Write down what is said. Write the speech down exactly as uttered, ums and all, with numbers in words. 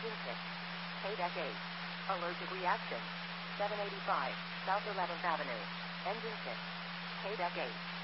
Engine six. K-Deck eight. Allergic reaction. seven eighty-five, South eleventh Avenue. Engine six. K-Deck eight.